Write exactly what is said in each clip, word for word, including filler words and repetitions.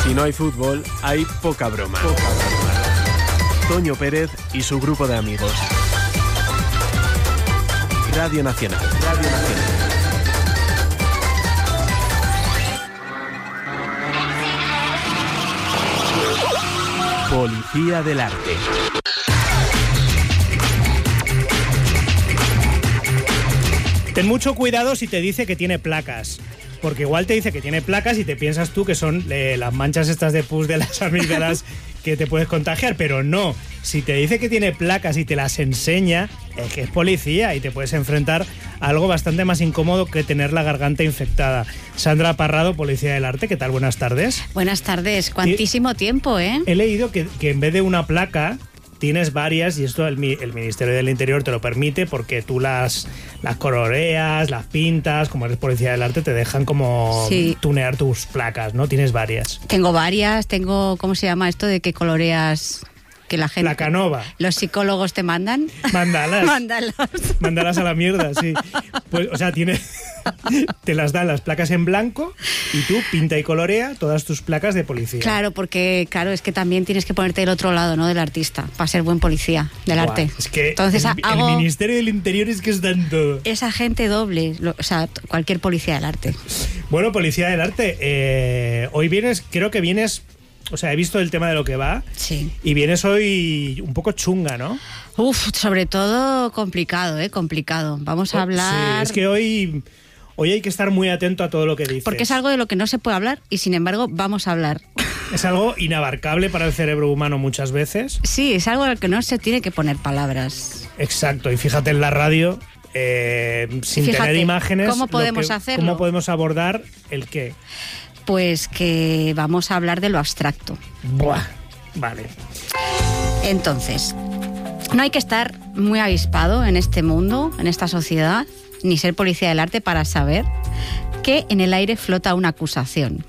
Si no hay fútbol, hay poca broma. Poca broma. Toño Pérez y su grupo de amigos. Radio Nacional. Radio Nacional. Policía del Arte. Ten mucho cuidado si te dice que tiene placas. Porque igual te dice que tiene placas y te piensas tú que son eh, las manchas estas de pus de las amígdalas que te puedes contagiar, pero no. Si te dice que tiene placas y te las enseña, es que es policía y te puedes enfrentar a algo bastante más incómodo que tener la garganta infectada. Sandra Parrado, Policía del Arte, ¿qué tal? Buenas tardes. Buenas tardes. Cuantísimo tiempo, ¿eh? He leído que, que en vez de una placa tienes varias, y esto el, el Ministerio del Interior te lo permite porque tú las, las coloreas, las pintas, como eres Policía del Arte, te dejan como sí. tunear tus placas, ¿no? Tienes varias. Tengo varias, tengo, ¿cómo se llama esto de que coloreas? Que la gente... Placanova. ¿Los psicólogos te mandan? Mandalas. Mandalas. Mandalas a la mierda, sí. Pues, o sea, tiene, te las dan las placas en blanco y tú pinta y colorea todas tus placas de policía. Claro, porque claro, es que también tienes que ponerte del otro lado, ¿no? Del artista, para ser buen policía del Buah, arte. Es que entonces el, hago... el Ministerio del Interior es que es tanto... Es agente doble, lo, o sea, cualquier policía del arte. Bueno, Policía del Arte, eh, hoy vienes, creo que vienes... O sea, he visto el tema de lo que va. Sí. Y vienes hoy un poco chunga, ¿no? Uf, sobre todo complicado, ¿eh? Complicado. Vamos a hablar... Sí, es que hoy, hoy hay que estar muy atento a todo lo que dices. Porque es algo de lo que no se puede hablar y, sin embargo, vamos a hablar. Es algo inabarcable para el cerebro humano muchas veces. Sí, es algo al que no se tiene que poner palabras. Exacto. Y fíjate en la radio, eh, sin fíjate, tener imágenes... ¿cómo podemos que, hacerlo? ¿Cómo podemos abordar el qué? Pues que vamos a hablar de lo abstracto. Buah, vale. Entonces, no hay que estar muy avispado en este mundo, en esta sociedad, ni ser policía del arte para saber que en el aire flota una acusación.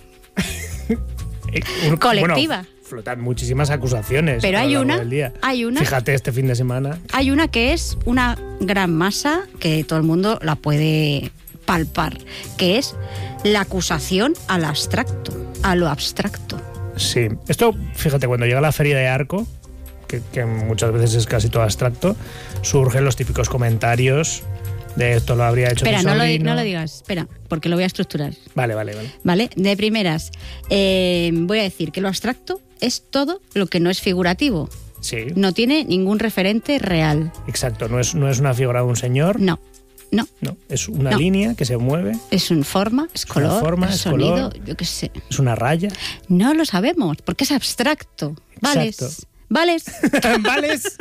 Un, colectiva. Bueno, flotan muchísimas acusaciones. Pero hay una, día. hay una... Fíjate este fin de semana. Hay una que es una gran masa que todo el mundo la puede palpar, que es la acusación al abstracto, a lo abstracto. Sí, esto, fíjate, cuando llega la feria de Arco, que, que muchas veces es casi todo abstracto, surgen los típicos comentarios de esto lo habría hecho espera, mi sobrino. Espera, no, no lo digas, espera, porque lo voy a estructurar. Vale, vale, vale. Vale, de primeras, eh, voy a decir que lo abstracto es todo lo que no es figurativo. Sí. No tiene ningún referente real. Exacto, no es, no es una figura de un señor. No. No. No, es una no. línea que se mueve. Es una forma, es, es color, forma, es, es sonido, color, yo qué sé. Es una raya. No lo sabemos, porque es abstracto. ¿Vales? ¿Vales? ¿Vales?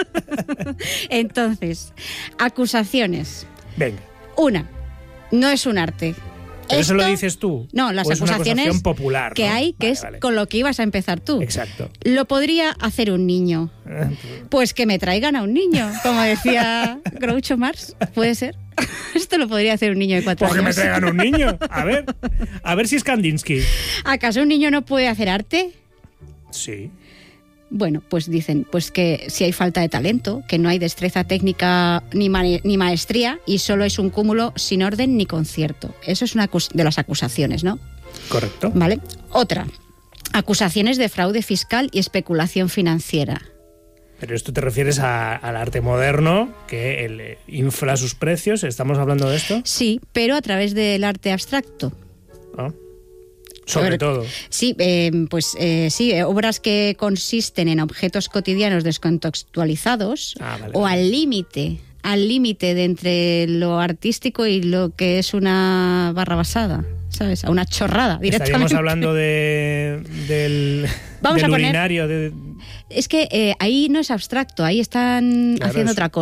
Entonces, acusaciones. Venga. Una, no es un arte. ¿Pero Esto, eso lo dices tú? No, las ¿O es acusaciones una acusación popular, que ¿no? hay, que vale, es vale. con lo que ibas a empezar tú. Exacto. Lo podría hacer un niño. Pues que me traigan a un niño, como decía Groucho Marx. ¿Puede ser? Esto lo podría hacer un niño de cuatro pues años. Pues que me traigan un niño. A ver, a ver si es Kandinsky. ¿Acaso un niño no puede hacer arte? Sí. Bueno, pues dicen pues que si hay falta de talento, que no hay destreza técnica ni, ma ni maestría y solo es un cúmulo sin orden ni concierto. Eso es una de las acusaciones, ¿no? Correcto. Vale. Otra. Acusaciones de fraude fiscal y especulación financiera. Pero esto te refieres a, al arte moderno, que el, eh, infla sus precios. ¿Estamos hablando de esto? Sí, pero a través del arte abstracto. ¿Ah? Sobre ver, todo. Sí, eh, pues eh, sí, obras que consisten en objetos cotidianos descontextualizados ah, vale, o vale. al límite, al límite de entre lo artístico y lo que es una barra basada, ¿sabes? A una chorrada directamente. Estaríamos hablando de, del, Vamos del a poner, urinario. De... Es que eh, ahí no es abstracto, ahí están claro, haciendo es... otra cosa.